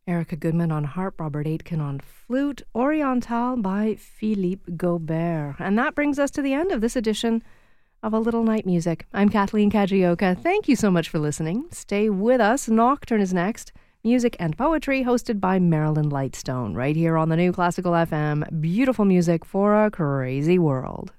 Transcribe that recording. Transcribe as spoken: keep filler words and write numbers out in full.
Erica Goodman on harp, Robert Aitken on flute, Oriental by Philippe Gobert. And that brings us to the end of this edition of A Little Night Music. I'm Kathleen Kajioka. Thank you so much for listening. Stay with us. Nocturne is next. Music and poetry hosted by Marilyn Lightstone right here on the New Classical F M. Beautiful music for a crazy world.